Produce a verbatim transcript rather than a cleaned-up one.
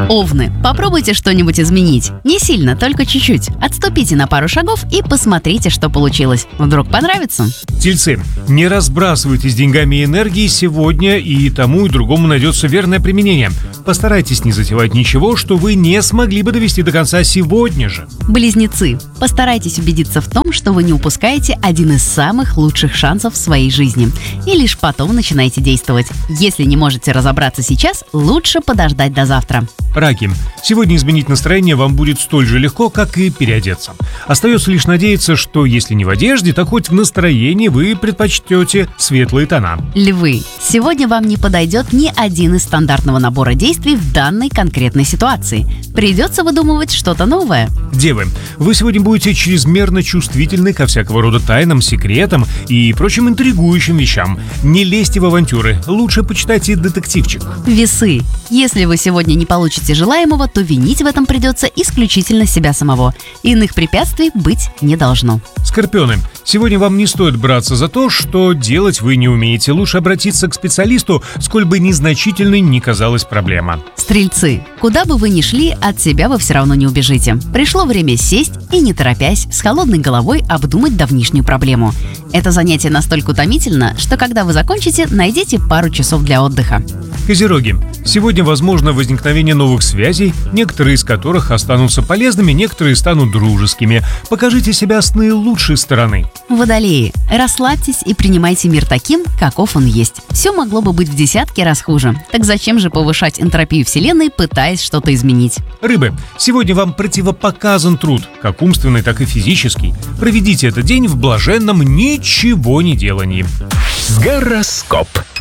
Овны, попробуйте что-нибудь изменить. Не сильно, только чуть-чуть. Отступите на пару шагов и посмотрите, что получилось. Вдруг понравится? Тельцы, не разбрасывайтесь деньгами и энергией сегодня, и тому и другому найдется верное применение. Постарайтесь не затевать ничего, что вы не смогли бы довести до конца сегодня же. Близнецы, постарайтесь убедиться в том, что вы не упускаете один из самых лучших шансов в своей жизни. И лишь потом начинайте действовать. Если не можете разобраться сейчас, лучше подождать до завтра. Раки, сегодня изменить настроение вам будет столь же легко, как и переодеться. Остается лишь надеяться, что если не в одежде, то хоть в настроении вы предпочтете светлые тона. Львы, сегодня вам не подойдет ни один из стандартного набора действий в данной конкретной ситуации. Придется выдумывать что-то новое. Девы, вы сегодня будете чрезмерно чувствительны ко всякого рода тайнам, секретам и прочим интригующим вещам. Не лезьте в авантюры, лучше почитайте детективчик. Весы, если вы сегодня не получите желаемого, то винить в этом придется исключительно себя самого. Иных препятствий быть не должно. Скорпионы, сегодня вам не стоит браться за то, что делать вы не умеете. Лучше обратиться к специалисту, сколь бы незначительной ни казалась проблема. Стрельцы, куда бы вы ни шли, от себя вы все равно не убежите. Пришло время сесть и, не торопясь, с холодной головой обдумать давнишнюю проблему. Это занятие настолько утомительно, что когда вы закончите, найдите пару часов для отдыха. Козероги, сегодня возможно возникновение новых связей, некоторые из которых останутся полезными, некоторые станут дружескими. Покажите себя с наилучшей стороны. Водолеи, расслабьтесь и принимайте мир таким, каков он есть. Все могло бы быть в десятки раз хуже. Так зачем же повышать энтропию Вселенной, пытаясь что-то изменить? Рыбы, сегодня вам противопоказан труд, как умственный, так и физический. Проведите этот день в блаженном ничего не делании. Гороскоп.